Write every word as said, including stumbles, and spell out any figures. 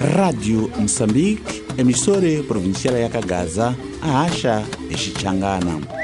Radio Moçambique, emissora provincial ya Kagaza, a acha Xichangana.